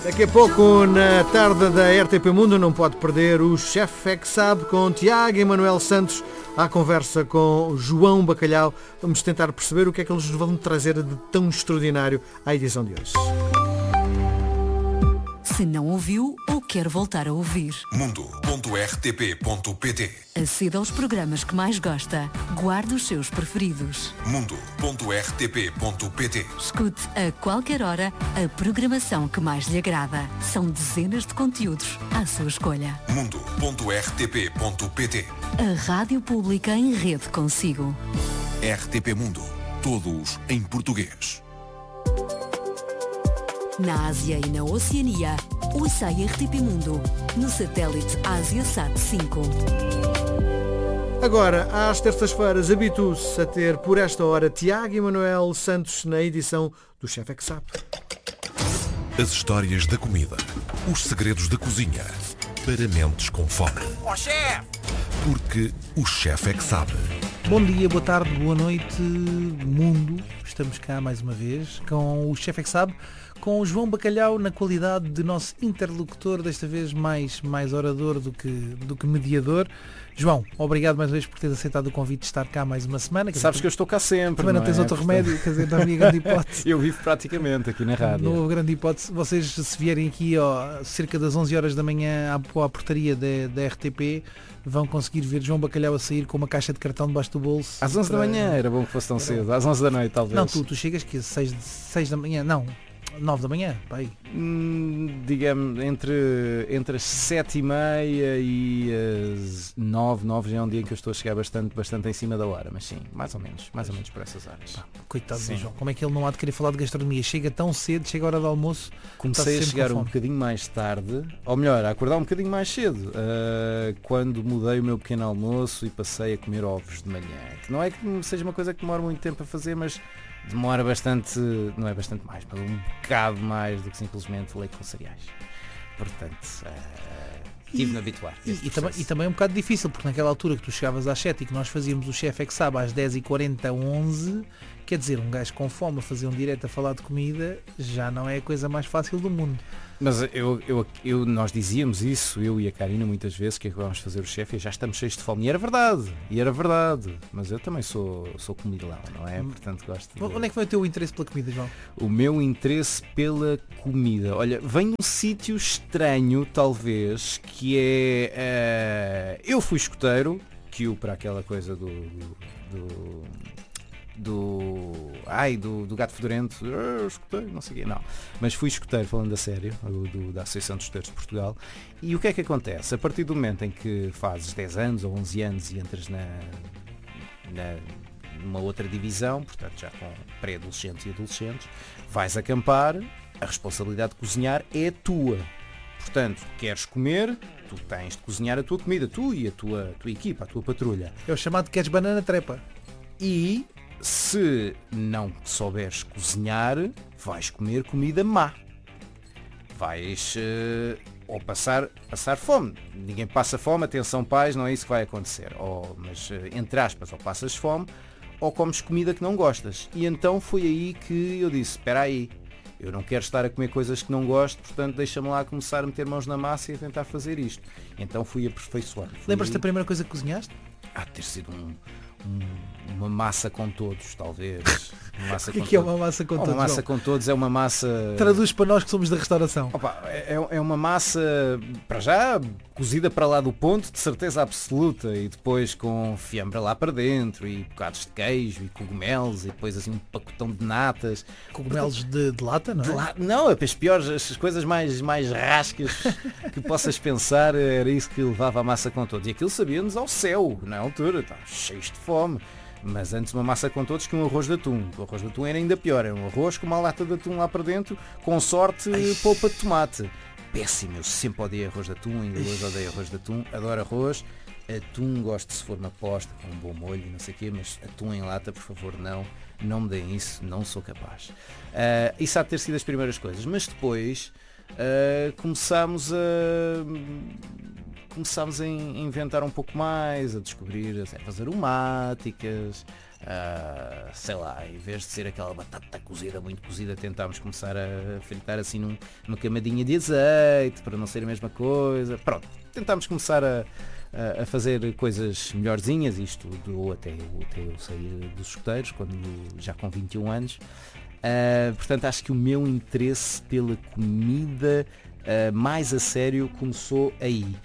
Daqui a pouco, na tarde da RTP Mundo, não pode perder o Chefe é que Sabe, com Tiago e Manuel Santos, à conversa com João Bacalhau. Vamos tentar perceber o que é que eles nos vão trazer de tão extraordinário à edição de hoje. Se não ouviu ou quer voltar a ouvir, mundo.rtp.pt. aceda aos programas que mais gosta, guarde os seus preferidos. mundo.rtp.pt. Escute a qualquer hora a programação que mais lhe agrada. São dezenas de conteúdos à sua escolha. mundo.rtp.pt. A Rádio Pública em rede consigo. RTP Mundo. Todos em português. Na Ásia e na Oceania, ouça a RTP Mundo no satélite AsiaSat 5. Agora, às terças-feiras, habitue-se a ter por esta hora Tiago e Manuel Santos na edição do Chefe é que Sabe. As histórias da comida. Os segredos da cozinha. Para mentes com fome. Ó chefe! Porque o chefe é que sabe. Bom dia, boa tarde, boa noite, mundo. Estamos cá mais uma vez com o Chefe é que Sabe, com o João Bacalhau na qualidade de nosso interlocutor, desta vez mais orador do que mediador. João, obrigado mais uma vez por teres aceitado o convite de estar cá mais uma semana. Sabes que eu estou cá sempre. Também não tens outro remédio, quer dizer, não havia grande hipótese. Eu vivo praticamente aqui na rádio. Não houve grande hipótese. Vocês, se vierem aqui cerca das 11 horas da manhã à portaria da RTP, vão conseguir ver João Bacalhau a sair com uma caixa de cartão debaixo do bolso. Às 11 da manhã, era bom que fosse tão cedo. Às 11 da noite, talvez. Não, tu chegas que 6 da manhã, não, 9 da manhã, pá aí. Digamos, entre as 7h30 e as 9 já é um dia em que eu estou a chegar bastante em cima da hora, mas sim, mais ou menos por essas horas. Coitado Sim. do João, como é que ele não há de querer falar de gastronomia? Chega tão cedo, chega a hora do almoço. Comecei a está-se sempre chegar com um fome. bocadinho mais tarde, ou melhor, a acordar um bocadinho mais cedo, quando mudei o meu pequeno almoço e passei a comer ovos de manhã. Que não é que seja uma coisa que demora muito tempo a fazer, mas demora bastante, não é bastante mais, mas um bocado mais do que simplesmente leite com cereais. Portanto, tive-me a habituar. E também é um bocado difícil, porque naquela altura que tu chegavas às 7 e que nós fazíamos o Chefe é que Sabe às 10h40, 11, quer dizer, um gajo com fome a fazer um direto a falar de comida já não é a coisa mais fácil do mundo. Mas nós dizíamos isso, eu e a Karina, muitas vezes, que é que vamos fazer o chefe e já estamos cheios de fome. E era verdade. Mas eu também sou comilão, não é? Portanto, gosto de... Onde é que foi o teu interesse pela comida, João? O meu interesse pela comida. Olha, vem um sítio estranho, talvez, que é... eu fui escoteiro, que para aquela coisa do gato fedorento, escoteiro, não sei o quê, não. Mas fui escoteiro, falando a sério, da Associação dos Escoteiros de Portugal. E o que é que acontece? A partir do momento em que fazes 10 anos ou 11 anos e entras numa outra divisão, portanto já com pré-adolescentes e adolescentes, vais acampar, a responsabilidade de cozinhar é tua. Portanto, queres comer, tu tens de cozinhar a tua comida, tu e a tua equipa, a tua patrulha. É o chamado queres banana trepa. E se não souberes cozinhar, vais comer comida má. Vais ou passar fome. Ninguém passa fome, atenção pais, não é isso que vai acontecer. Mas entre aspas, ou passas fome, ou comes comida que não gostas. E então foi aí que eu disse, espera aí, eu não quero estar a comer coisas que não gosto, portanto deixa-me lá começar a meter mãos na massa e a tentar fazer isto. Então fui aperfeiçoando. Lembras-te da primeira coisa que cozinhaste? Ter sido uma massa com todos, talvez. O que é uma massa com todos? Uma massa com todos é uma massa... Traduz para nós que somos da restauração. É uma massa, para já, cozida para lá do ponto, de certeza absoluta, e depois com fiambre lá para dentro, e bocados de queijo, e cogumelos, e depois assim um pacotão de natas. Cogumelos de lata, não é? Não, as piores, as coisas mais rascas que possas pensar, era isso que levava a massa com todos. E aquilo sabia-nos ao céu, na altura, estávamos cheios de fome. Mas antes uma massa com todos que um arroz de atum. O arroz de atum era ainda pior, era um arroz com uma lata de atum lá para dentro, com sorte polpa de tomate. Péssimo, eu sempre odiei arroz de atum, ainda hoje odeio arroz de atum, adoro arroz. Atum gosto se for uma posta, com um bom molho e não sei o quê, mas atum em lata, por favor, não me deem isso, não sou capaz. Isso há de ter sido as primeiras coisas, mas depois começámos a inventar um pouco mais, a descobrir as ervas aromáticas, sei lá, em vez de ser aquela batata cozida, muito cozida, tentámos começar a fritar assim numa camadinha de azeite, para não ser a mesma coisa. Pronto, tentámos começar a fazer coisas melhorzinhas, isto durou até eu sair dos escuteiros, já com 21 anos. Portanto, acho que o meu interesse pela comida mais a sério começou aí.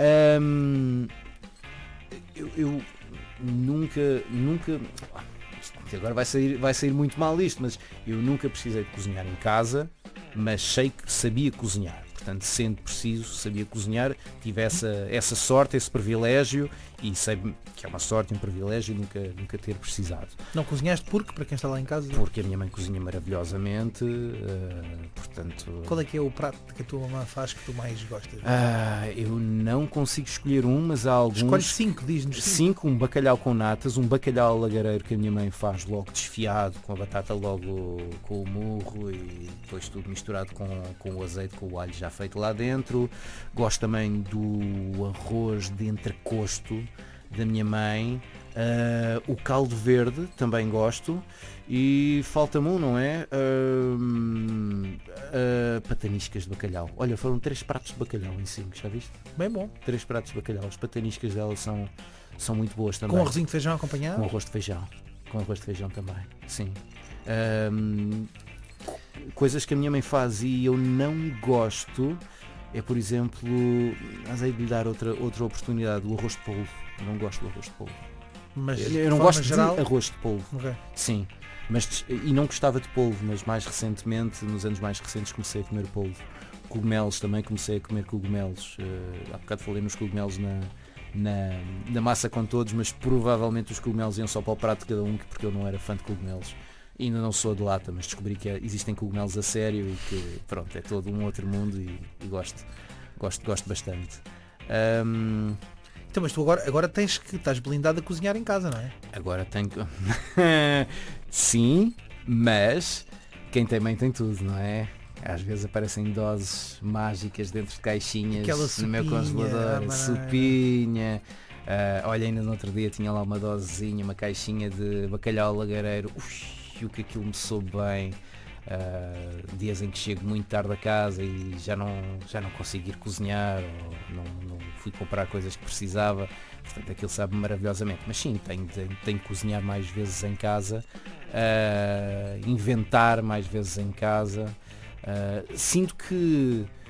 Eu nunca, agora vai sair muito mal isto, mas eu nunca precisei de cozinhar em casa, mas sei que sabia cozinhar. Portanto, sendo preciso, sabia cozinhar, tive essa sorte, esse privilégio, e sei que é uma sorte e um privilégio nunca ter precisado. Não cozinhaste porque, para quem está lá em casa? Porque a minha mãe cozinha maravilhosamente, portanto... Qual é que é o prato que a tua mamã faz que tu mais gostas? Eu não consigo escolher um, mas há alguns... Escolhe 5, diz-nos 5, um bacalhau com natas, um bacalhau lagareiro que a minha mãe faz logo desfiado, com a batata logo com o murro e depois tudo misturado com o azeite, com o alho já feito lá dentro. Gosto também do arroz de entrecosto da minha mãe, o caldo verde também gosto, e falta-me um, não é? Pataniscas de bacalhau. Olha, foram 3 pratos de bacalhau em 5, já viste? Bem bom. 3 pratos de bacalhau. As pataniscas dela são muito boas também. Com arrozinho de feijão acompanhado? Com arroz de feijão. Com arroz de feijão também, sim. Coisas que a minha mãe faz e eu não gosto é, por exemplo, mas hei de lhe dar outra oportunidade, o arroz de polvo. Eu não gosto do arroz de polvo. Mas eu não gosto de arroz de polvo. Okay. Sim. E não gostava de polvo, mas mais recentemente, nos anos mais recentes, comecei a comer polvo. Cogumelos também, comecei a comer cogumelos. Há bocado falei nos cogumelos na massa com todos, mas provavelmente os cogumelos iam só para o prato de cada um, porque eu não era fã de cogumelos. E ainda não sou de lata, mas descobri que existem cogumelos a sério e que, pronto, é todo um outro mundo e gosto bastante. Então, mas tu agora estás blindado a cozinhar em casa, não é? Agora tenho que... Sim, mas quem tem mãe tem tudo, não é? Às vezes aparecem doses mágicas dentro de caixinhas no meu congelador, sopinha. Olha, ainda no outro dia tinha lá uma dosezinha, uma caixinha de bacalhau lagareiro. O que aquilo me soube bem. Dias em que chego muito tarde a casa e já não consigo ir cozinhar, ou não fui comprar coisas que precisava, portanto aquilo sabe maravilhosamente. Mas sim, tenho que cozinhar mais vezes em casa, inventar mais vezes em casa. Sinto que